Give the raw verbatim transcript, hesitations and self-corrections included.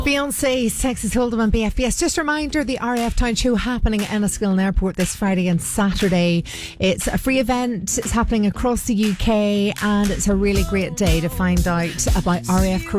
Beyonce, Texas Hold'em and B F B S. Just a reminder, the R A F Town Show happening at Enniskillen Airport this Friday and Saturday. It's a free event. It's happening across the U K and it's a really great day to find out about R A F career